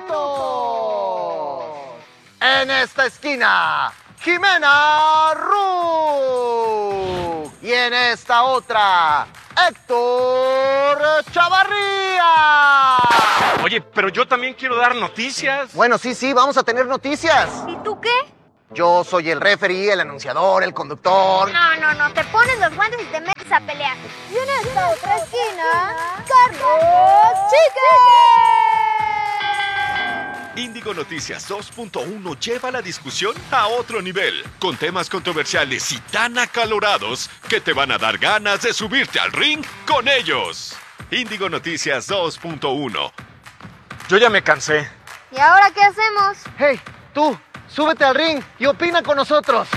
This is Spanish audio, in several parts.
En esta esquina, Jimena Ru. Y en esta otra, Héctor Chavarría. Oye, pero yo también quiero dar noticias. Bueno, sí, vamos a tener noticias. ¿Y tú qué? Yo soy el referee, el anunciador, el conductor. No, te pones los guantes y te metes a pelear. Y en esta otra esquina, Carlos Chique. Índigo Noticias 2.1 lleva la discusión a otro nivel, con temas controversiales y tan acalorados que te van a dar ganas de subirte al ring con ellos. Índigo Noticias 2.1. Yo ya me cansé. ¿Y ahora qué hacemos? Hey, tú, súbete al ring y opina con nosotros.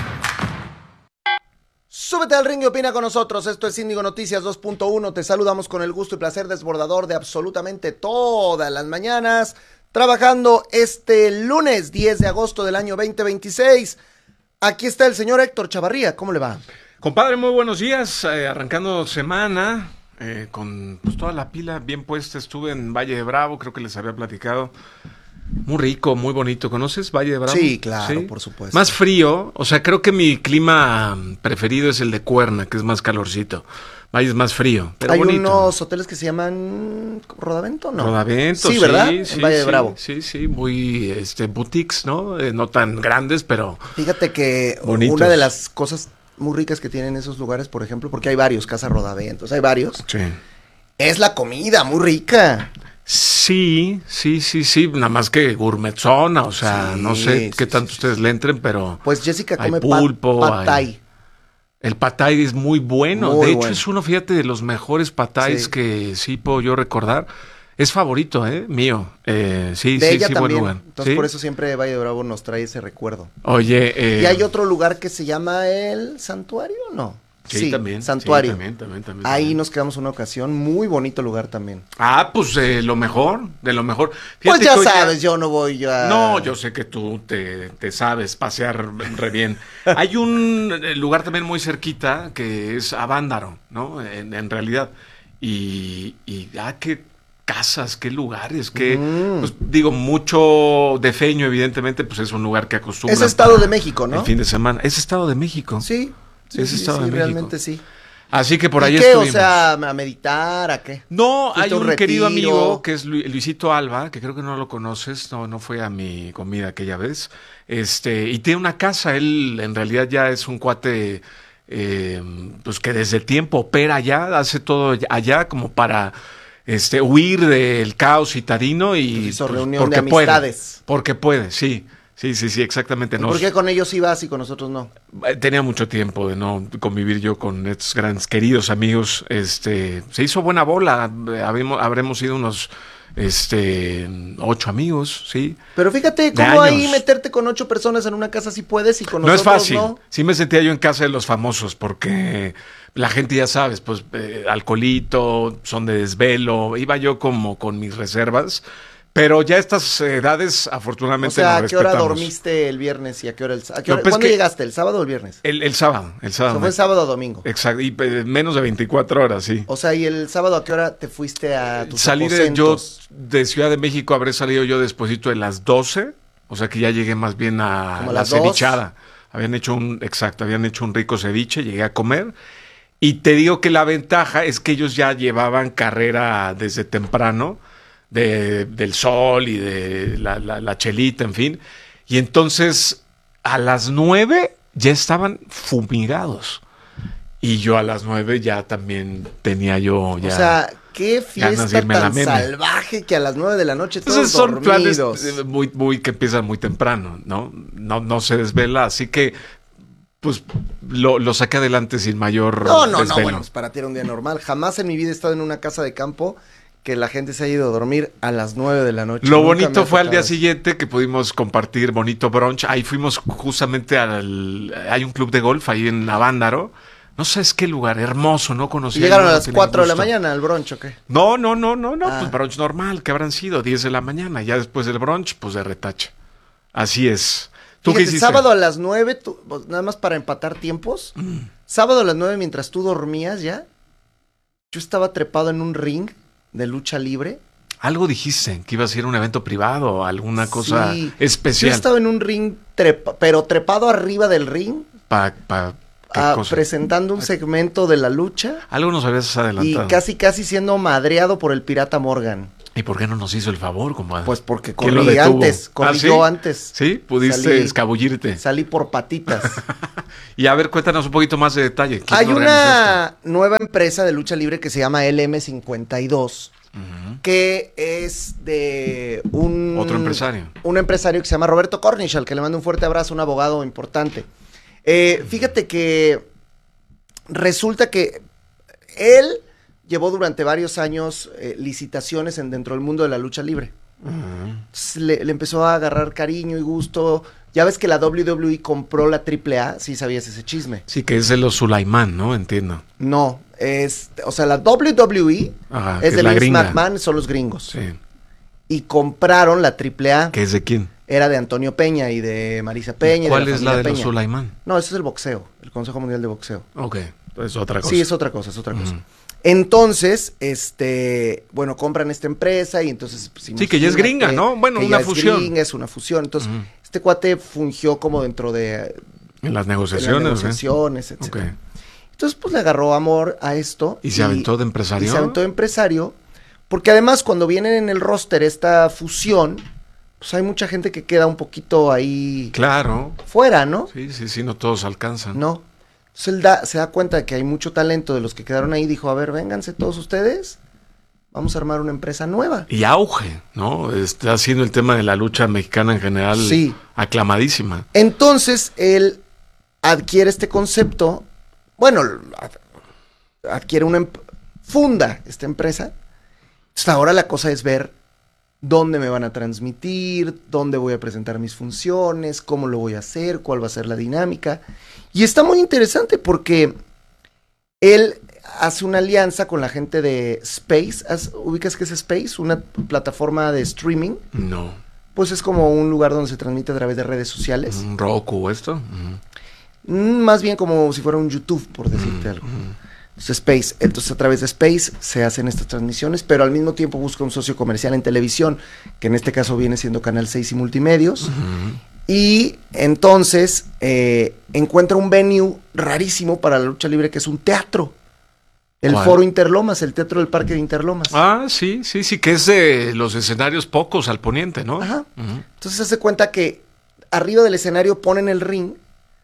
Súbete al ring y opina con nosotros. Esto es Índigo Noticias 2.1. Te saludamos con el gusto y placer desbordador de absolutamente todas las mañanas. Trabajando este lunes 10 de agosto del año 2026. Aquí está el señor Héctor Chavarría. ¿Cómo le va? Compadre, muy buenos días. Arrancando semana con pues, toda la pila bien puesta. Estuve en Valle de Bravo, creo que les había platicado. Muy rico, muy bonito. ¿Conoces Valle de Bravo? Sí, claro, por supuesto. Más frío, o sea, creo que mi clima preferido es el de Cuerna, que es más calorcito. Valle es más frío, pero hay bonito. unos hoteles que se llaman Rodavento, ¿no? Rodavento, sí, ¿verdad? En Valle de Bravo. Sí, muy boutiques, ¿no? No tan grandes, pero fíjate que bonitos. Una de las cosas muy ricas que tienen esos lugares, por ejemplo, porque hay varios, Casa Rodaventos, hay varios. Sí. Es la comida, muy rica. Sí, nada más que gourmetzona, o sea, no sé qué tanto ustedes le entren, pero pues Jessica come pulpo, pad thai. El pad thai es muy bueno, muy de hecho bueno. Es uno, fíjate, de los mejores pad thais que sí puedo yo recordar. Es favorito, mío. De ella también. Buen lugar. Entonces ¿Sí? por eso siempre Valle de Bravo nos trae ese recuerdo. Oye, y hay otro lugar que se llama el Santuario, ¿no? Sí, también. Santuario. Sí, también. Ahí nos quedamos una ocasión, muy bonito lugar también. Ah, pues de lo mejor. Fíjate, pues ya sabes, yo no voy ya. No, yo sé que tú te sabes pasear re bien. Hay un lugar también muy cerquita que es Avándaro, ¿no? En realidad. Y qué casas, qué lugares, pues digo, mucho de Feño, evidentemente, pues es un lugar que acostumbran. Es Estado de México, ¿no? El fin de semana. Es Estado de México. Sí. Sí, realmente sí. Así que por ahí qué? estuvimos. O sea, ¿a meditar? ¿A qué? No, hay un querido amigo que es Luisito Alba, que creo que no lo conoces, no fue a mi comida aquella vez. Y tiene una casa, él en realidad ya es un cuate pues que desde tiempo opera allá, hace todo allá como para huir del caos citadino y hizo pues, reunión de amistades. Porque puede, sí. Sí, exactamente. ¿Y por qué con ellos ibas y con nosotros no? Tenía mucho tiempo de no convivir yo con estos grandes queridos amigos. Se hizo buena bola. Habremos sido unos 8 amigos, sí. Pero fíjate cómo ahí meterte con 8 personas en una casa si puedes y con nosotros no. No es fácil. Sí me sentía yo en casa de los famosos porque la gente ya sabes, pues alcoholito, son de desvelo. Iba yo como con mis reservas. Pero ya a estas edades, afortunadamente, o sea, nos ¿a qué hora respetamos. dormiste el viernes y a qué hora ¿Cuándo llegaste? ¿El sábado o el viernes? El sábado. O sea, fue sábado o domingo. Exacto, y menos de 24 horas, sí. O sea, ¿y el sábado a qué hora te fuiste a tus Salí aposentos? de Ciudad de México, habré salido yo despuesito de las 12, o sea que ya llegué más bien a la cevichada. Habían hecho un rico ceviche, llegué a comer. Y te digo que la ventaja es que ellos ya llevaban carrera desde temprano, del sol y de la chelita, en fin. Y entonces a las 9 ya estaban fumigados. Y yo a las 9 ya también tenía yo ya. O sea, qué fiesta tan salvaje que a las 9 de la noche todos entonces son dormidos. Planes muy que empiezan muy temprano, ¿no? No se desvela, así que pues lo saqué adelante sin mayor No, desvelo. bueno, pues para ti era un día normal. Jamás en mi vida he estado en una casa de campo que la gente se ha ido a dormir a las 9 de la noche. Lo bonito fue al día siguiente que pudimos compartir bonito brunch. Ahí fuimos justamente hay un club de golf ahí en Avándaro. No sabes qué lugar, hermoso, no conocía. ¿Y llegaron a las 4 de la mañana al brunch o qué? No, pues brunch normal, que habrán sido 10 de la mañana. Ya después del brunch, pues de retache. Así es. ¿Tú qué hiciste? Sábado a las 9, nada más para empatar tiempos. Sábado a las 9, mientras tú dormías ya, yo estaba trepado en un ring de lucha libre. Algo dijiste, que iba a ser un evento privado o alguna cosa especial. Yo estaba en un ring, pero trepado arriba del ring. Presentando un segmento de la lucha. Algo nos habías adelantado. Y casi siendo madreado por el Pirata Morgan. ¿Y por qué no nos hizo el favor, compadre? Pues porque corrí antes, yo antes. ¿Sí? ¿Pudiste escabullirte? Salí por patitas. Y a ver, cuéntanos un poquito más de detalle. Hay una nueva empresa de lucha libre que se llama LM52, que es de otro empresario. Un empresario que se llama Roberto Cornish, al que le mando un fuerte abrazo, un abogado importante. Fíjate que resulta que él llevó durante varios años licitaciones dentro del mundo de la lucha libre. Le empezó a agarrar cariño y gusto. Ya ves que la WWE compró la AAA, sí sabías ese chisme. Sí, que es de los Sulaimán, ¿no? Entiendo. No, o sea, la WWE es de Vince McMahon, son los gringos. Sí. Y compraron la AAA. ¿Que es de quién? Era de Antonio Peña y de Marisa Peña. ¿Cuál es la de los Sulaimán? No, ese es el boxeo, el Consejo Mundial de Boxeo. Ok, es otra cosa. Sí, es otra cosa. Entonces, bueno, compran esta empresa y entonces... Pues, sí, que ya es gringa, ¿no? Bueno, una fusión. Es una fusión. Entonces, este cuate fungió como dentro de... En las negociaciones. Etc. Okay. Entonces, pues le agarró amor a esto. ¿Y se aventó de empresario? Y se aventó de empresario, porque además cuando vienen en el roster esta fusión, pues hay mucha gente que queda un poquito ahí... Claro. Fuera, ¿no? Sí, no todos alcanzan. No. Entonces él se da cuenta de que hay mucho talento de los que quedaron ahí. Dijo, a ver, vénganse todos ustedes. Vamos a armar una empresa nueva. Y auge, ¿no? Está haciendo el tema de la lucha mexicana en general aclamadísima. Entonces él adquiere este concepto. Bueno, funda esta empresa. Entonces ahora la cosa es ver dónde me van a transmitir, dónde voy a presentar mis funciones, cómo lo voy a hacer, cuál va a ser la dinámica. Y está muy interesante porque él hace una alianza con la gente de Space. ¿Ubicas qué es Space? Una plataforma de streaming. No. Pues es como un lugar donde se transmite a través de redes sociales. ¿Un Roku esto? Más bien como si fuera un YouTube, por decirte algo. Space. Entonces a través de Space se hacen estas transmisiones, pero al mismo tiempo busca un socio comercial en televisión, que en este caso viene siendo Canal 6 y Multimedios. Y entonces encuentra un venue rarísimo para la lucha libre, que es un teatro. El Foro Interlomas, el Teatro del Parque de Interlomas. Ah, sí, que es de los escenarios pocos al poniente, ¿no? Ajá. Entonces se hace cuenta que arriba del escenario ponen el ring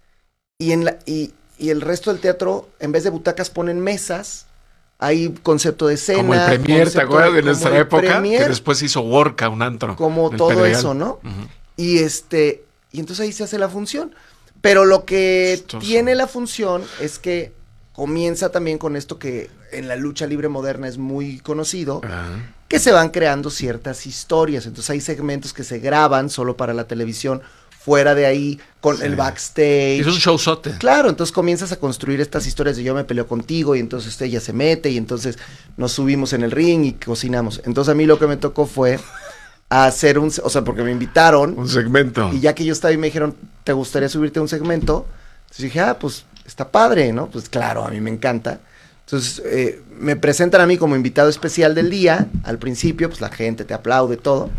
y el resto del teatro, en vez de butacas, ponen mesas. Hay concepto de escena. Como el Premier, ¿te acuerdas de nuestra época? Que después hizo Worka, un antro. Como todo Pedregal. Eso, ¿no? Y entonces ahí se hace la función. Pero lo que tiene la función es que comienza también con esto que en la lucha libre moderna es muy conocido, que se van creando ciertas historias. Entonces hay segmentos que se graban solo para la televisión, fuera de ahí, con el backstage. Es un showzote. Claro, entonces comienzas a construir estas historias de yo me peleo contigo y entonces ella se mete y entonces nos subimos en el ring y cocinamos. Entonces a mí lo que me tocó fue hacer porque me invitaron. Un segmento. Y ya que yo estaba y me dijeron, ¿te gustaría subirte a un segmento? Entonces dije, pues está padre, ¿no? Pues claro, a mí me encanta. Entonces me presentan a mí como invitado especial del día. Al principio, pues la gente te aplaude, todo.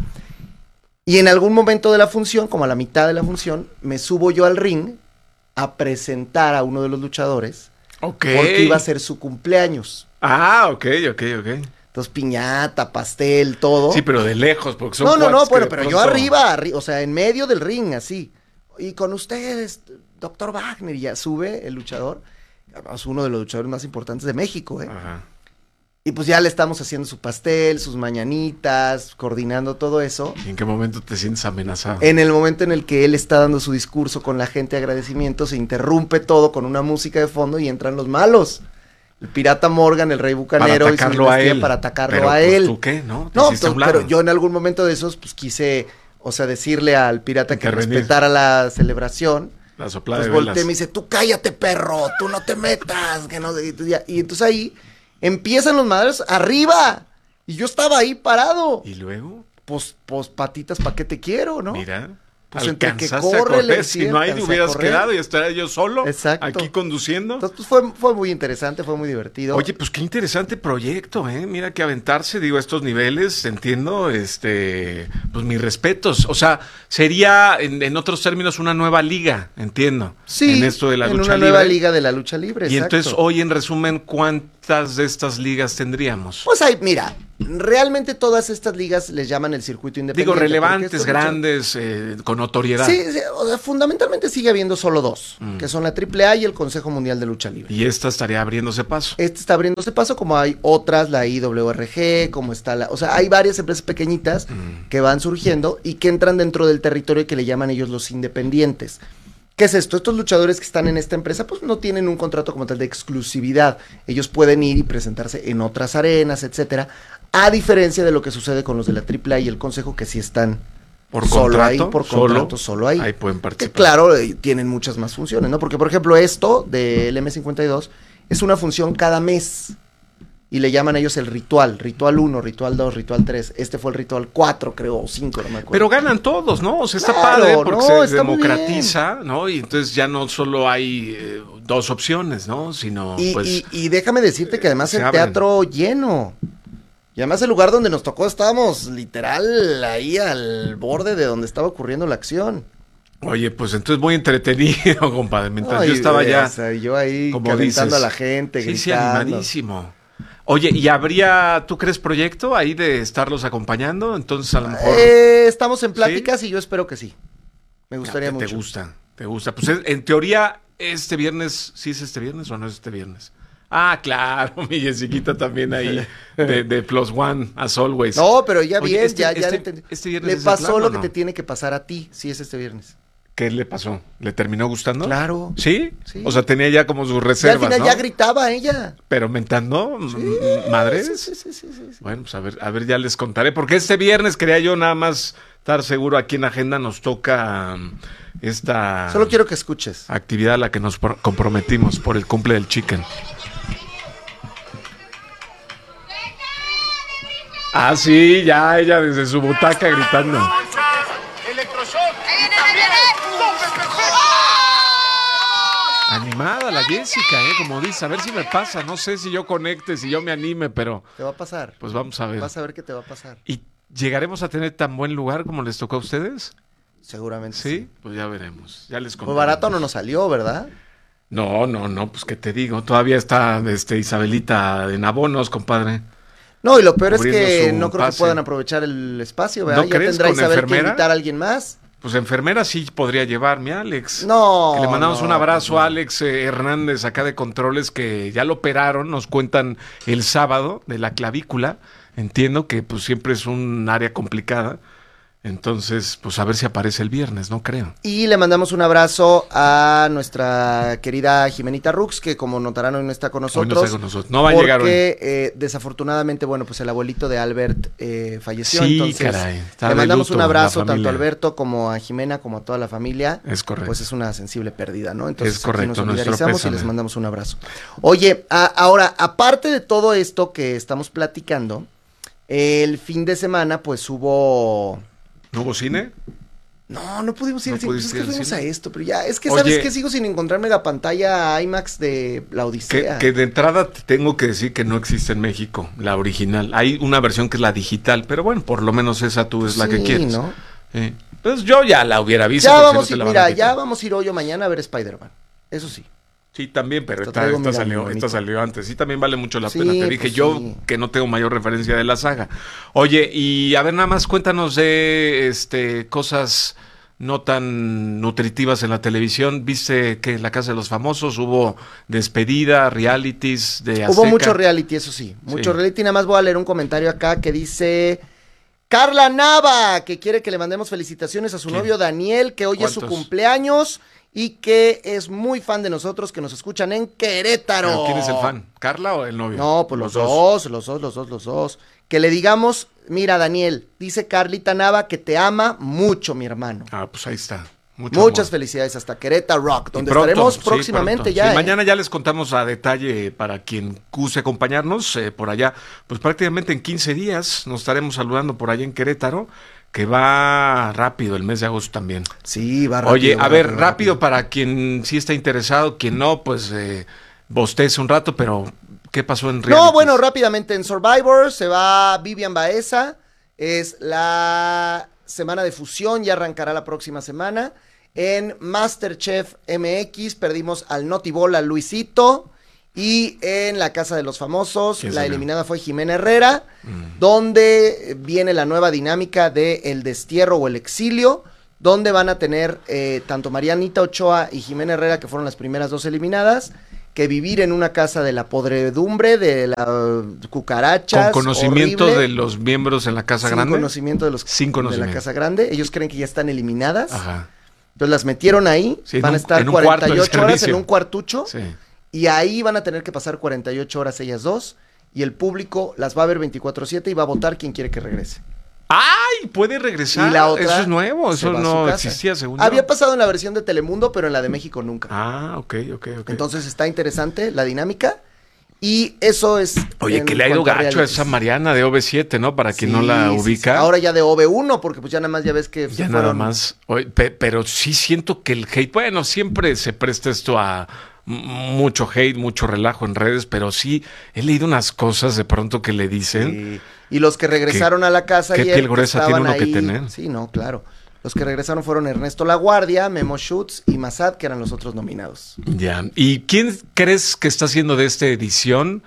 Y en algún momento de la función, como a la mitad de la función, me subo yo al ring a presentar a uno de los luchadores. Porque iba a ser su cumpleaños. Ok. Entonces, piñata, pastel, todo. Sí, pero de lejos, porque son No, bueno, pero yo arriba, o sea, en medio del ring, así. Y con ustedes, Dr. Wagner, y ya sube el luchador. Es uno de los luchadores más importantes de México, Ajá. Y pues ya le estamos haciendo su pastel, sus mañanitas, coordinando todo eso. ¿Y en qué momento te sientes amenazado? En el momento en el que él está dando su discurso con la gente de agradecimiento, se interrumpe todo con una música de fondo y entran los malos. El Pirata Morgan, el Rey Bucanero, para atacarlo a él. Para atacarlo pero, a él. ¿Tú qué? No, pero yo en algún momento de esos, pues quise, decirle al pirata que respetara la celebración. La soplada de velas. Volteé y me dice, tú cállate, perro, tú no te metas. Que no, y entonces ahí empiezan los madres arriba. Y yo estaba ahí parado. ¿Y luego? Pues patitas, ¿pa' qué te quiero, no? Mira. Pues entre que alcanzaste a corre, correr. Si no ahí te hubieras quedado y estaría yo solo aquí conduciendo. Entonces, pues fue muy interesante, fue muy divertido. Oye, pues qué interesante proyecto, ¿eh? Mira que aventarse, digo, a estos niveles, entiendo, pues mis respetos. O sea, sería, en otros términos, una nueva liga, entiendo. Sí, en esto de la lucha una libre. nueva liga de la lucha libre, Y exacto. entonces, hoy, en resumen, ¿cuántas de estas ligas tendríamos? Pues hay, mira, realmente todas estas ligas les llaman el circuito independiente. Digo, relevantes, porque grandes, con notoriedad. Sí, o sea, fundamentalmente sigue habiendo solo dos, que son la AAA y el Consejo Mundial de Lucha Libre. Y esta estaría abriéndose paso. Este está abriéndose paso, como hay otras, la IWRG, como está o sea, hay varias empresas pequeñitas que van surgiendo y que entran dentro del territorio que le llaman ellos los independientes. ¿Qué es esto? Estos luchadores que están en esta empresa pues no tienen un contrato como tal de exclusividad. Ellos pueden ir y presentarse en otras arenas, etcétera, a diferencia de lo que sucede con los de la AAA y el Consejo, que sí están Por solo contrato, ahí, por contrato, solo ahí. Ahí pueden participar. Que claro, tienen muchas más funciones, ¿no? Porque, por ejemplo, esto del M52 es una función cada mes. Y le llaman ellos el ritual 1, ritual 2, ritual 3. Este fue el ritual 4, creo, o 5, no me acuerdo. Pero ganan todos, ¿no? O sea, está Claro, padre porque no, se está muy democratiza, ¿no? Y entonces ya no solo hay dos opciones, ¿no? Sino, y déjame decirte que además se el abren. teatro lleno. Y además el lugar donde nos tocó estábamos literal ahí al borde de donde estaba ocurriendo la acción. Oye, pues entonces muy entretenido, compadre. Mientras No, yo y, estaba ya, o sea, yo ahí como calentando dices, a la gente, sí, gritando. animadísimo. Oye, ¿y habría, tú crees, proyecto ahí de estarlos acompañando? Entonces a lo mejor... Estamos en pláticas y yo espero que sí. Me gustaría mucho. Te gusta. Pues en teoría, este viernes, ¿sí es este viernes o no es este viernes? Ah, claro, mi Jessiquita también ahí, de Plus One, as always. No, pero ya Oye, bien, ya le entendí. este viernes Le es el pasó plan, lo ¿o que no? te tiene que pasar a ti, si es este viernes. ¿Qué le pasó? ¿Le terminó gustando? Claro. ¿Sí? Sí. O sea, tenía ya como sus Ya al reservas, final ¿no? ya gritaba ella. Pero mentando, madres. Sí. Bueno, pues a ver, ya les contaré. Porque este viernes quería yo nada más estar seguro, aquí en agenda nos toca esta Solo quiero que escuches. actividad a la que nos comprometimos por el cumple del Chicken. Ah, sí, ya ella desde su butaca gritando. Animada la Jessica, como dice, a ver si me pasa, no sé si yo conecte, si yo me anime, pero Te va a pasar. pues vamos a ver. Vas a ver qué te va a pasar. ¿Y llegaremos a tener tan buen lugar como les tocó a ustedes? Seguramente Sí, pues ya veremos, ya les Pues contaremos. barato no nos salió, ¿verdad? No, pues qué te digo, todavía está Isabelita en abonos, compadre. No, y lo peor es Cubriendo que su no creo pase. que puedan aprovechar el espacio, ¿verdad? ¿No Ya crees? tendrá ¿Con Isabel que enfermera? invitar a alguien más. Pues enfermera sí podría llevar, mi Alex. No. Que le mandamos no, un abrazo pues no. a Alex Hernández acá de Controles, que ya lo operaron, nos cuentan el sábado de la clavícula. Entiendo que pues siempre es un área complicada. Entonces, pues a ver si aparece el viernes, no creo. Y le mandamos un abrazo a nuestra querida Jimenita Rux, que como notarán hoy no está con nosotros. Hoy no está con nosotros, no va a llegar hoy. Porque desafortunadamente, bueno, pues el abuelito de Albert falleció. Sí, entonces caray, está le de mandamos luto un la abrazo tanto familia. a Alberto como a Jimena, como a toda la familia. Es correcto. Pues es una sensible pérdida, ¿no? Entonces Es correcto, aquí nos nuestro solidarizamos y pésame. les mandamos un abrazo. Oye, ahora, aparte de todo esto que estamos platicando, el fin de semana pues hubo... ¿No hubo cine? No pudimos ir ¿No al cine. Pues pudiste es que ir al fuimos cine? a esto, pero ya, es que Oye, ¿sabes qué? Sigo sin encontrar megapantalla IMAX de La Que, Odisea. que de entrada te tengo que decir que no existe en México, la original. Hay una versión que es la digital, pero bueno, por lo menos esa tú es la que Sí, quieres. ¿no? Pues yo ya la hubiera visto. Ya pero si vamos, no te la van a mira, quitar. ya vamos a ir hoy o mañana a ver Spider-Man. Eso sí. Sí, también, pero Hasta traigo mi esta bonito. salió antes. Sí, también vale mucho la Sí, pena. Te dije pues yo sí. que no tengo mayor referencia de la saga. Oye, y a ver, nada más cuéntanos de cosas no tan nutritivas en la televisión. ¿Viste que en La Casa de los Famosos hubo despedida, realities de Azteca? Hubo mucho reality, eso sí. Mucho Sí. reality. Nada más voy a leer un comentario acá que dice... Carla Nava, que quiere que le mandemos felicitaciones a su ¿Quién? novio Daniel, que hoy es su ¿Cuántos? cumpleaños y que es muy fan de nosotros, que nos escuchan en Querétaro. ¿Pero quién es el fan? ¿Carla o el novio? No, pues los dos. Que le digamos, mira Daniel, dice Carlita Nava que te ama mucho, mi hermano. Ah, pues ahí está. Mucho Muchas amor. felicidades hasta Querétaro Rock, Y donde pronto, estaremos sí, próximamente pronto. ya. Sí, ¿eh? mañana ya les contamos a detalle para quien guse acompañarnos por allá. Pues prácticamente en 15 días nos estaremos saludando por allá en Querétaro. que va rápido el mes de agosto también. Sí, va rápido. Oye, a ver, rápido para quien sí está interesado, quien no, pues bostece un rato, pero ¿qué pasó en realities? No, bueno, rápidamente en Survivor se va Vivian Baeza, es la semana de fusión, ya arrancará la próxima semana. En MasterChef MX perdimos al Notibol, al Luisito. Y en la Casa de los Famosos, la eliminada fue Jimena Herrera, donde viene la nueva dinámica de el destierro o el exilio, donde van a tener tanto Marianita Ochoa y Jimena Herrera, que fueron las primeras dos eliminadas, que vivir en una casa de la podredumbre, de la cucarachas. Con conocimiento horrible, de los miembros en la Casa Grande. Sin conocimiento de la Casa Grande. Ellos creen que ya están eliminadas. Ajá. Entonces las metieron ahí, sí, van a estar 48 horas en un cuartucho. Sí. Y ahí van a tener que pasar 48 horas ellas dos. Y el público las va a ver 24/7 y va a votar quien quiere que regrese. ¡Ay! Puede regresar. Y la otra eso es nuevo. Eso no existía, según yo. Había pasado en la versión de Telemundo, pero en la de México nunca. Ah, ok. Entonces está interesante la dinámica. Y eso es. Oye, que le ha ido gacho a esa Mariana de OV7, ¿no? Para quien no la ubica. Sí. Ahora ya de OV1, porque pues ya nada más ya ves que ya nada más. Oye, pero sí siento que el hate, bueno, siempre se presta esto a mucho hate, mucho relajo en redes, pero sí he leído unas cosas de pronto que le dicen. Sí. Y los que regresaron a la casa qué ayer, piel gruesa tiene uno ahí, que tener. Sí, no, claro. Los que regresaron fueron Ernesto Laguardia, Memo Schutz y Massad, que eran los otros nominados. Ya. ¿Y quién crees que está haciendo de esta edición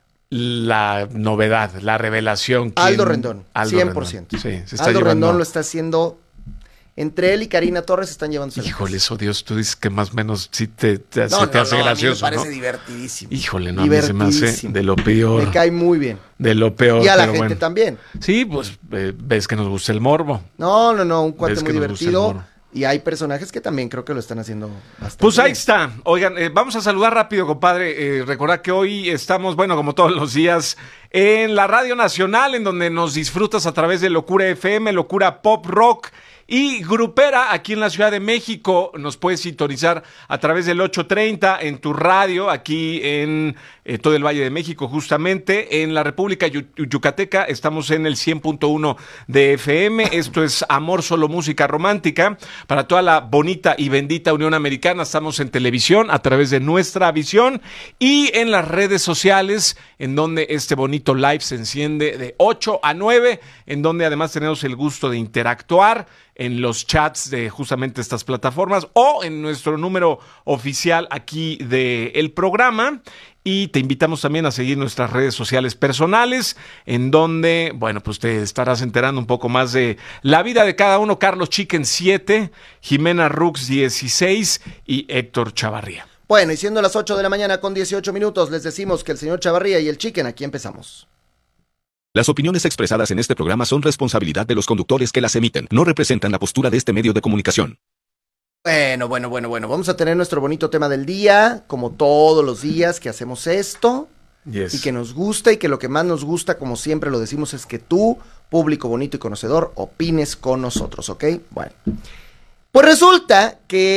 la novedad, la revelación? Aldo Rendón, Aldo 100%. Rendón. Sí, se está Aldo llevando. Rendón lo está haciendo. Entre él y Karina Torres están llevándose. Híjole, eso Dios, tú dices que más o menos sí te hace gracioso, a mí me parece ¿no? divertidísimo. Híjole, no, a mí se me hace de lo peor. Me cae muy bien. De lo peor. Y a la pero gente bueno. también. Sí, pues ves que nos gusta el morbo. No, un cuate Ves muy que nos gusta el divertido. morbo. Y hay personajes que también creo que lo están haciendo bastante Pues ahí bien. está. Oigan, vamos a saludar rápido, compadre. Recordad que hoy estamos, bueno, como todos los días, en la Radio Nacional, en donde nos disfrutas a través de Locura FM, Locura Pop Rock y Grupera, aquí en la Ciudad de México. Nos puedes sintonizar a través del 830 en tu radio, aquí en todo el Valle de México, justamente. En la República Yucateca estamos en el 100.1 de FM. Esto es Amor Solo Música Romántica. Para toda la bonita y bendita Unión Americana estamos en televisión a través de Nuestra Visión y en las redes sociales, en donde este bonito live se enciende de 8 a 9, en donde además tenemos el gusto de interactuar en los chats de justamente estas plataformas o en nuestro número oficial aquí del programa. Y te invitamos también a seguir nuestras redes sociales personales, en donde, bueno, pues te estarás enterando un poco más de la vida de cada uno. Carlos Chicken 7, Jimena Rux 16 y Héctor Chavarría. Bueno, y siendo las 8 de la mañana con 18 minutos, les decimos que el señor Chavarría y el Chicken, aquí empezamos. Las opiniones expresadas en este programa son responsabilidad de los conductores que las emiten. No representan la postura de este medio de comunicación. Bueno. Vamos a tener nuestro bonito tema del día, como todos los días que hacemos esto. Yes. Y que nos gusta, y que lo que más nos gusta, como siempre lo decimos, es que tú, público bonito y conocedor, opines con nosotros, ¿ok? Bueno. Pues resulta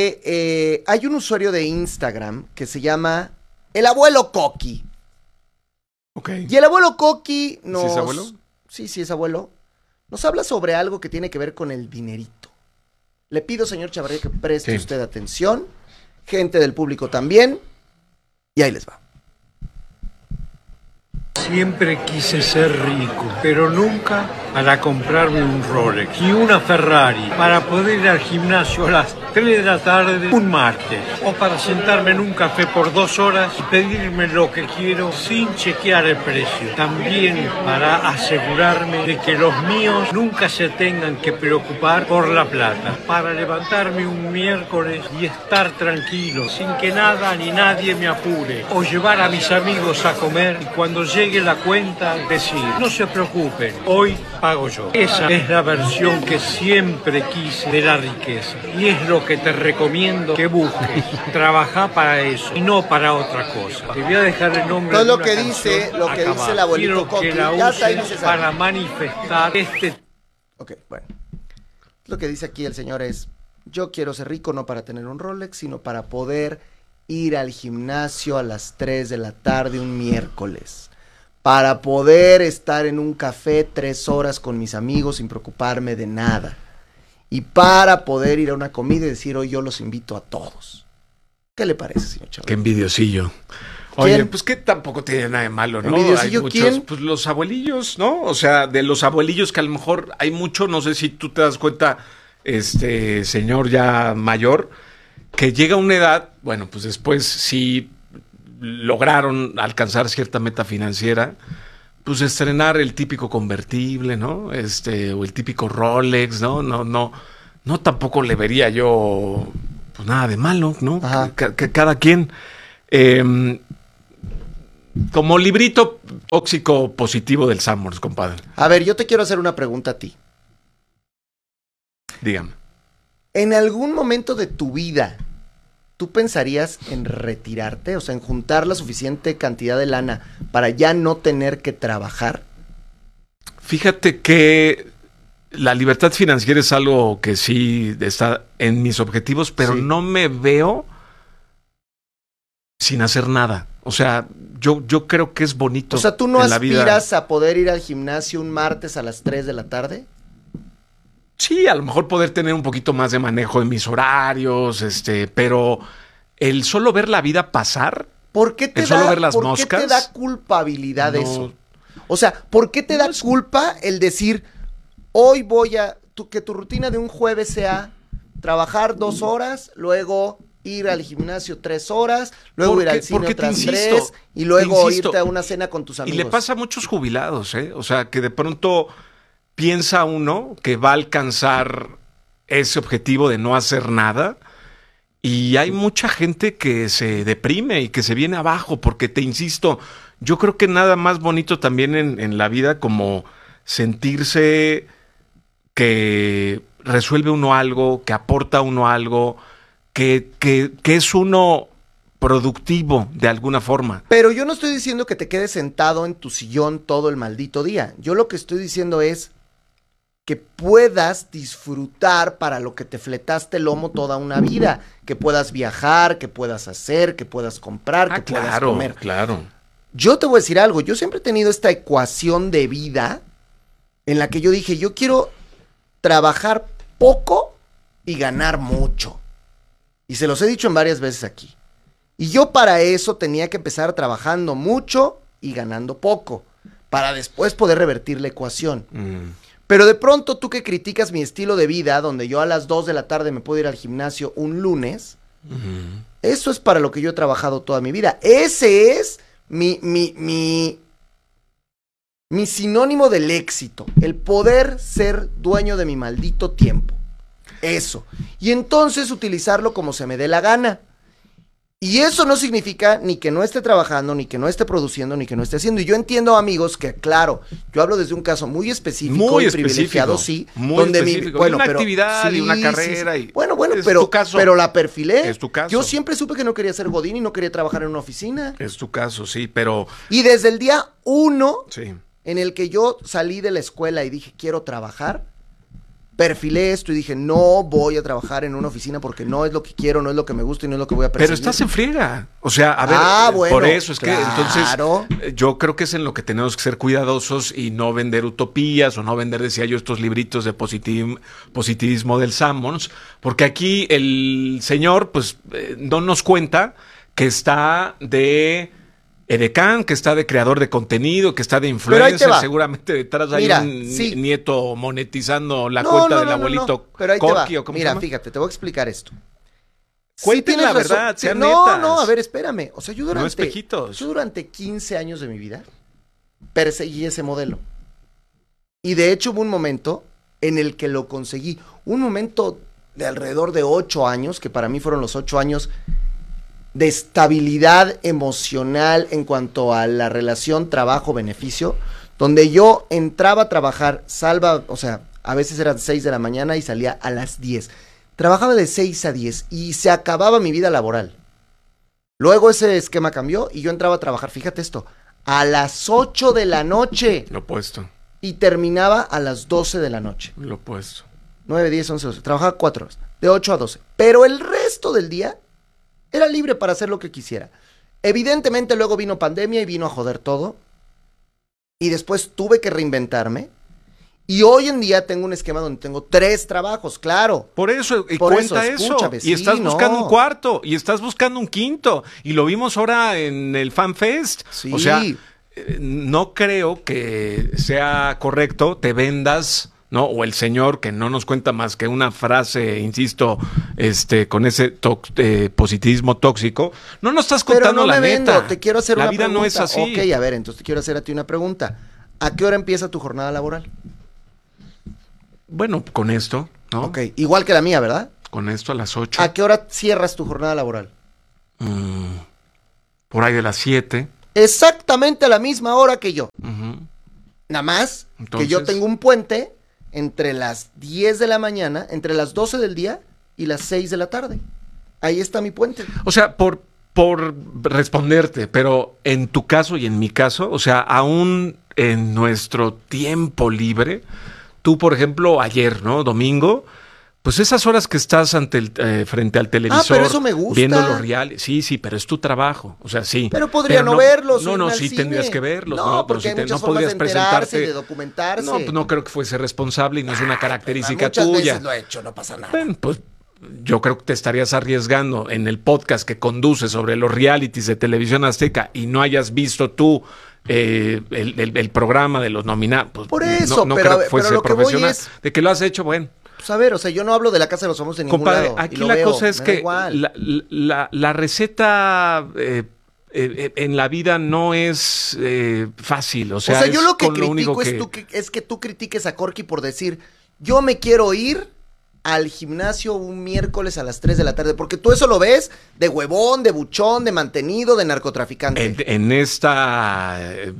que hay un usuario de Instagram que se llama El Abuelo Coqui. Okay. Y el abuelo Coqui nos... ¿Sí es abuelo? Sí, es abuelo. Nos habla sobre algo que tiene que ver con el dinerito. Le pido, señor Chavarría, que preste usted atención. Gente del público también. Y ahí les va. Siempre quise ser rico, pero nunca para comprarme un Rolex y una Ferrari, para poder ir al gimnasio a las 3 de la tarde un martes, o para sentarme en un café por 2 horas y pedirme lo que quiero sin chequear el precio. También para asegurarme de que los míos nunca se tengan que preocupar por la plata, para levantarme un miércoles y estar tranquilo, sin que nada ni nadie me apure, o llevar a mis amigos a comer y cuando llegue la cuenta decir, no se preocupen, hoy pago yo. Esa es la versión que siempre quise de la riqueza y es lo que te recomiendo que busques. Trabajá para eso y no para otra cosa. Te voy a dejar el nombre todo de lo una que canción dice, lo que acabar. dice el abuelito Quiero Coqui. que la Ya está ahí uses necesario. para manifestar este... Ok, bueno. Lo que dice aquí el señor es, yo quiero ser rico no para tener un Rolex, sino para poder ir al gimnasio a las 3 de la tarde un miércoles. para poder estar en un café 3 horas con mis amigos sin preocuparme de nada. Y para poder ir a una comida y decir, hoy yo los invito a todos. ¿Qué le parece, señor Chávez? Qué envidiosillo. Oye, pues que tampoco tiene nada de malo, ¿no? ¿Envidiosillo hay muchos, quién? pues los abuelillos, ¿no? O sea, de los abuelillos que a lo mejor hay mucho, no sé si tú te das cuenta, señor ya mayor, que llega a una edad, bueno, pues después sí lograron alcanzar cierta meta financiera, pues estrenar el típico convertible, ¿no? O el típico Rolex, ¿no? No tampoco le vería yo pues nada de malo, ¿no? Que cada quien como librito tóxico positivo del Sanborns, compadre. A ver, yo te quiero hacer una pregunta a ti. Dígame. ¿En algún momento de tu vida tú pensarías en retirarte? O sea, en juntar la suficiente cantidad de lana para ya no tener que trabajar. Fíjate que la libertad financiera es algo que sí está en mis objetivos, pero no me veo sin hacer nada. O sea, yo creo que es bonito. O sea, ¿tú no en la vida. aspiras a poder ir al gimnasio un martes a las 3 de la tarde? Sí, a lo mejor poder tener un poquito más de manejo en mis horarios, pero el solo ver la vida pasar, ¿por qué te el solo da, ver las ¿por moscas, qué te da culpabilidad no, eso? O sea, ¿por qué te da culpa el decir, hoy voy a, que tu rutina de un jueves sea trabajar 2 horas, luego ir al gimnasio 3 horas, luego ir al cine otras 3 y luego irte a una cena con tus amigos? Y le pasa a muchos jubilados, O sea, que de pronto piensa uno que va a alcanzar ese objetivo de no hacer nada y hay mucha gente que se deprime y que se viene abajo porque, te insisto, yo creo que nada más bonito también en la vida como sentirse que resuelve uno algo, que aporta uno algo, que es uno productivo de alguna forma. Pero yo no estoy diciendo que te quedes sentado en tu sillón todo el maldito día. Yo lo que estoy diciendo es que puedas disfrutar para lo que te fletaste el lomo toda una vida, que puedas viajar, que puedas hacer, que puedas comprar, que puedas comer. Claro. Yo te voy a decir algo, yo siempre he tenido esta ecuación de vida en la que yo dije, yo quiero trabajar poco y ganar mucho. Y se los he dicho en varias veces aquí. Y yo para eso tenía que empezar trabajando mucho y ganando poco, para después poder revertir la ecuación. Pero de pronto tú que criticas mi estilo de vida, donde yo a las 2 de la tarde me puedo ir al gimnasio un lunes, eso es para lo que yo he trabajado toda mi vida. Ese es mi sinónimo del éxito, el poder ser dueño de mi maldito tiempo. Eso. Y entonces utilizarlo como se me dé la gana. Y eso no significa ni que no esté trabajando, ni que no esté produciendo, ni que no esté haciendo. Y yo entiendo, amigos, que claro, yo hablo desde un caso muy específico y privilegiado, sí. Muy donde específico. Bueno, una pero, actividad sí, y una carrera. Sí. Y bueno, es pero, tu caso. pero la perfilé. Es tu caso. Yo siempre supe que no quería ser godín y no quería trabajar en una oficina. Es tu caso, sí, pero... Y desde el día 1 sí, en el que yo salí de la escuela y dije, quiero trabajar, perfilé esto y dije, no voy a trabajar en una oficina porque no es lo que quiero, no es lo que me gusta y no es lo que voy a perseguir. pero estás en friega. O sea, a ver, bueno, por eso es que claro. Entonces yo creo que es en lo que tenemos que ser cuidadosos y no vender utopías o no vender, decía yo, estos libritos de positivismo del Sanborns, porque aquí el señor pues no nos cuenta que está de edecán, que está de creador de contenido, que está de influencer, seguramente detrás hay un nieto monetizando la cuenta del abuelito pero ahí Corky, te va. ¿o cómo Mira, se llama? fíjate, te voy a explicar esto. Cuenten la verdad, sean netas. No, a ver, espérame. O sea, yo No espejitos. durante 15 años de mi vida perseguí ese modelo. Y de hecho hubo un momento en el que lo conseguí. Un momento de alrededor de 8 años, que para mí fueron los 8 años de estabilidad emocional en cuanto a la relación trabajo-beneficio, donde yo entraba a trabajar, o sea, a veces eran 6 de la mañana y salía a las 10. Trabajaba de 6 a 10 y se acababa mi vida laboral. Luego ese esquema cambió y yo entraba a trabajar, fíjate esto, a las 8 de la noche. Lo opuesto. Y terminaba a las 12 de la noche. Lo opuesto. 9, 10, 11, 12. Trabajaba 4 horas, de 8 a 12. Pero el resto del día era libre para hacer lo que quisiera. Evidentemente luego vino pandemia y vino a joder todo. y después tuve que reinventarme. Y hoy en día tengo un esquema donde tengo 3 trabajos, claro. Por eso, y Por cuenta eso, eso. escúchame, Y sí, estás buscando no. un cuarto, y estás buscando un quinto. Y lo vimos ahora en el Fan Fest. Sí. O sea, no creo que sea correcto te vendas, ¿no? O el señor que no nos cuenta más que una frase, insisto, con ese positivismo tóxico. No nos estás Pero contando no la me vendo, neta. te quiero hacer la una vida pregunta. no es así. Ok, a ver, entonces te quiero hacer a ti una pregunta. ¿A qué hora empieza tu jornada laboral? Bueno, con esto, ¿no? Ok, igual que la mía, ¿verdad? Con esto a las 8. ¿A qué hora cierras tu jornada laboral? Por ahí de las 7. Exactamente a la misma hora que yo. Ujú. Nada más Entonces, que yo tengo un puente entre las 10 de la mañana, entre las 12 del día y las 6 de la tarde. Ahí está mi puente. O sea, por responderte, pero en tu caso y en mi caso, o sea, aún en nuestro tiempo libre, tú, por ejemplo, ayer, ¿no? Domingo, pues esas horas que estás frente al televisor, pero eso me gusta. viendo los reales, sí, pero es tu trabajo, o sea, sí. Pero podría no verlos. No, irme al sí cine. tendrías que verlos, No, ¿no? Pero porque hay sí muchas no formas de podrías enterarse y presentarte. de documentarse. No, pues no creo que fuese responsable y no es una característica Muchas tuya. veces lo he hecho, no pasa nada. Bueno, pues yo creo que te estarías arriesgando en el podcast que conduces sobre los realities de Televisión Azteca y no hayas visto tú el programa de los nominados. Pues, Por eso, no pero, creo a ver, que fuese pero lo que voy profesional. es, De que lo has hecho, bueno. pues a ver, o sea, yo no hablo de la Casa de los Famosos en ningún Compadre, lado. aquí y lo la veo, cosa es me da que igual. la receta en la vida no es fácil. O sea, yo es lo que con critico es que tú critiques a Corky por decir, yo me quiero ir al gimnasio un miércoles a las 3 de la tarde, porque tú eso lo ves de huevón, de buchón, de mantenido, de narcotraficante. En esta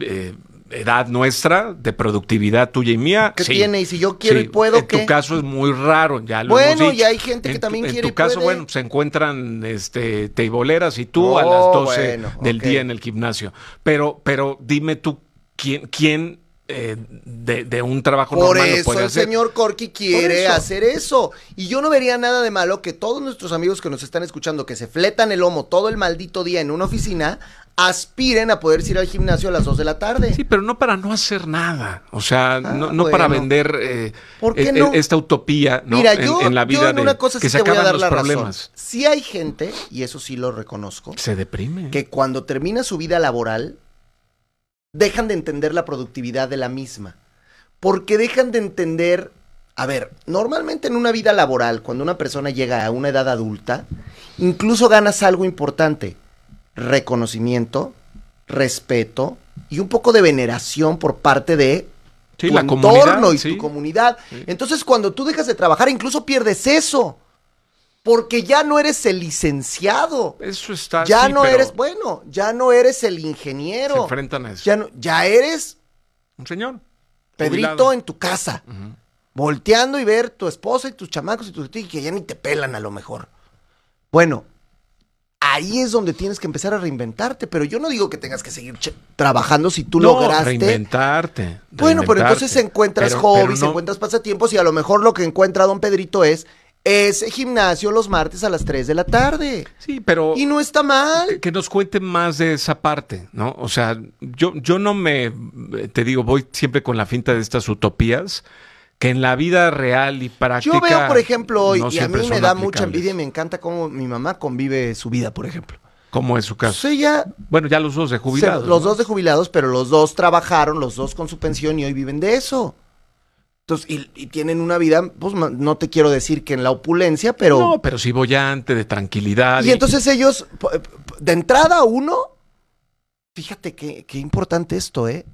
edad nuestra de productividad tuya y mía. ¿Qué sí. tiene? Y si yo quiero Sí, y puedo, en ¿qué? tu caso es muy raro, ya lo Bueno, hemos dicho. y hay gente que también quiere y En tu caso, puede. bueno, se encuentran teiboleras y tú Oh, a las 12 bueno, del ok. día en el gimnasio. Pero dime tú, ¿quién de un trabajo Por normal lo eso puede el hacer? señor Corky quiere hacer eso. Y yo no vería nada de malo que todos nuestros amigos que nos están escuchando, que se fletan el lomo todo el maldito día en una oficina, aspiren a poder ir al gimnasio a las 2 de la tarde. Sí, pero no para no hacer nada. O sea, no para bueno. vender ¿Por qué no? esta utopía, ¿no? Mira, en la vida yo en una cosa que sí se te voy a acaban dar los la problemas. razón. Sí hay gente, y eso sí lo reconozco, Se deprime. que cuando termina su vida laboral, dejan de entender la productividad de la misma. Porque dejan de entender, a ver, normalmente en una vida laboral, cuando una persona llega a una edad adulta, incluso ganas algo importante, reconocimiento, respeto y un poco de veneración por parte de Sí, tu la entorno comunidad, y sí. tu comunidad. Sí. Entonces, cuando tú dejas de trabajar, incluso pierdes eso, porque ya no eres el licenciado. Eso está Ya sí, no pero eres, bueno, ya no eres el se ingeniero. enfrentan a eso. Ya eres Un señor. Pedrito jubilado. en tu casa, Ujú. volteando y ver tu esposa y tus chamacos y tus tíos que ya ni te pelan a lo mejor. Bueno, ahí es donde tienes que empezar a reinventarte, pero yo no digo que tengas que seguir trabajando si tú No, lograste. reinventarte. Bueno, pero entonces encuentras Pero hobbies, no- encuentras pasatiempos y a lo mejor lo que encuentra don Pedrito es ese gimnasio los martes a las 3 de la tarde. Sí, pero Y no está mal. que nos cuenten más de esa parte, ¿no? O sea, yo no te digo, voy siempre con la finta de estas utopías que en la vida real y práctica Yo veo, por ejemplo, hoy, no y a siempre mí me son da aplicables. mucha envidia y me encanta cómo mi mamá convive su vida, por ejemplo. ¿Cómo es su caso? Pues ella, Bueno, ya los dos de jubilados. los ¿no? dos de jubilados, pero los dos trabajaron, los dos con su pensión y hoy viven de eso. Entonces, y tienen una vida, pues no te quiero decir que en la opulencia, pero... No, pero sí boyante, de tranquilidad. Y entonces ellos, de entrada uno, fíjate qué importante esto, ¿eh?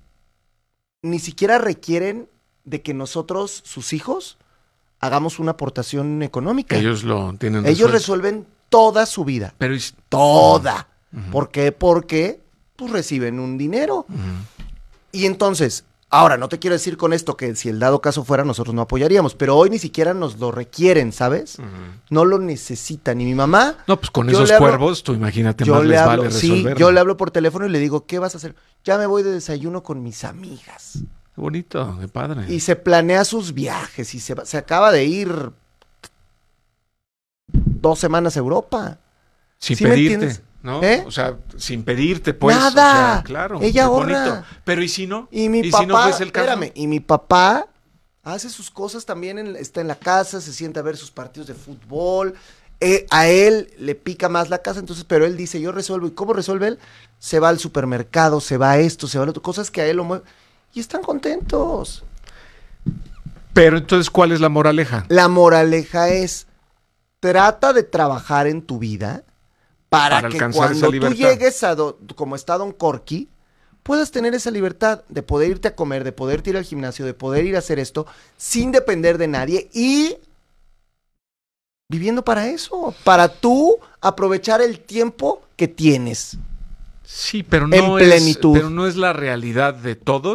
Ni siquiera requieren de que nosotros, sus hijos, hagamos una aportación económica. Ellos lo tienen Ellos resuelto. resuelven toda su vida. Pero Toda. Ujú. ¿Por qué? Porque pues reciben un dinero. Ujú. Y entonces, ahora, no te quiero decir con esto que si el dado caso fuera, nosotros no apoyaríamos, pero hoy ni siquiera nos lo requieren, ¿sabes? Ujú. No lo necesitan. Y mi mamá... No, pues con Yo esos le hablo- cuervos, tú imagínate Yo más le les hablo, vale sí, resolverlo. yo le hablo por teléfono y le digo, ¿qué vas a hacer? Ya me voy de desayuno con mis amigas. Qué bonito, qué padre. Y se planea sus viajes y se acaba de ir 2 semanas a Europa. Sin ¿Sí me pedirte. entiendes? ¿no? ¿Eh? O sea, sin pedirte, pues. Nada. O sea, claro. Ella qué ahorra. bonito. Pero ¿y si no? Y mi ¿Y papá, si no fuese el caso? espérame, y mi papá hace sus cosas también, está en la casa, se sienta a ver sus partidos de fútbol. A él le pica más la casa, entonces, pero él dice, yo resuelvo. ¿Y cómo resuelve él? Se va al supermercado, se va a esto, se va a lo otro, cosas que a él lo mueven. Y están contentos. Pero entonces, ¿cuál es la moraleja? La moraleja es, trata de trabajar en tu vida para que alcanzar cuando esa tú libertad. llegues como está Don Corky, puedas tener esa libertad de poder irte a comer, de poder ir al gimnasio, de poder ir a hacer esto sin depender de nadie y viviendo para eso, para tú aprovechar el tiempo que tienes. Sí, pero en plenitud. pero no es la realidad de todos.